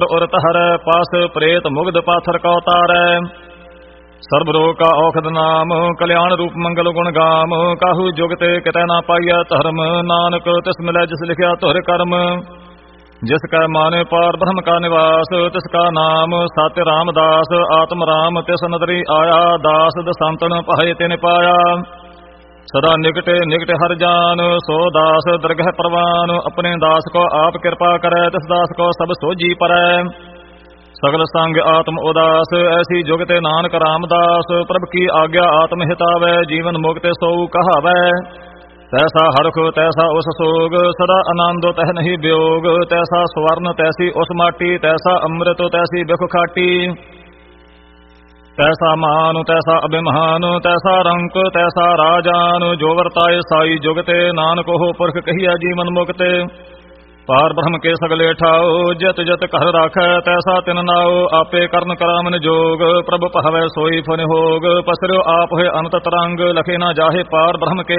उरत हरै पास प्रेत मुग्ध पाथर का उतारै। सर्ब रोग का औखद नाम कल्याण रूप मंगल गुण गाम। काहू जुगते कितै ना पाइया धर्म नानक तिस मिलै जिस लिखिया तुहर कर्म। जिसका माने पार ब्रह्म का निवास तिसका नाम सत्य रामदास। आत्म राम तिस नदरी आया दास दसांतन पाए तिन पाया। सदा निकटे निकटे हर जान सो दास दरगह परवान। अपने दास को आप कृपा करे तिस दास को सब सोझी परै। सगल संग आत्म उदास ऐसी जुगते नानक रामदास। प्रभु की आज्ञा आत्म हितावै जीवन मुक्ति सो कहावै। तैसा हरख तैसा उस सोग सदा आनंद तह नहीं वियोग। तैसा स्वर्ण तैसी उस माटी तैसा अमृत तैसी बिख खाटी। तैसा मान तैसा अभिमान तैसा रंक तैसा राजान। जो वर्ताए साई जुगते नानक हो पुरख कहिया जीवन मुक्ते। पार ब्रह्म के सगले ठाओ जत जत कर राखै तैसा तिन नाओ। आपे कर्ण करामन जोग प्रभु पहवै सोई फन होग। पसरो आप है अनंत तरंग लखे ना जाहे पार ब्रह्म के